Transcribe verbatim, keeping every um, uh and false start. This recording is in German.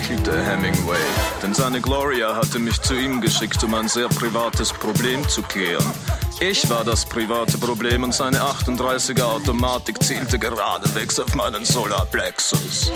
kichelte Hemingway. Denn seine Gloria hatte mich zu ihm geschickt, um ein sehr privates Problem zu klären. Ich war das private Problem und seine achtunddreißiger Automatik zielte geradewegs auf meinen Solarplexus.